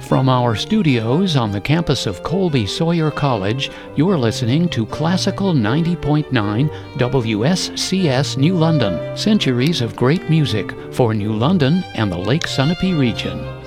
From our studios on the campus of Colby Sawyer College, you're listening to Classical 90.9 WSCS New London. Centuries of great music for New London and the Lake Sunapee region.